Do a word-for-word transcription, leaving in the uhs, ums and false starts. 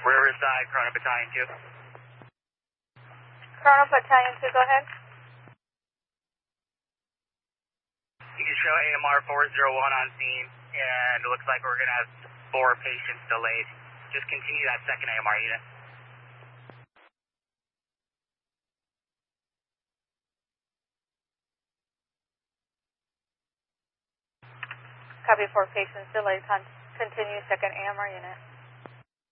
Riverside, Chrono Battalion two. Chrono Battalion two, go ahead. You can show A M R four zero one on scene, and it looks like we're going to have four patients delayed. Just continue that second A M R unit. Copy, four patients delayed. Con continue second A M R unit.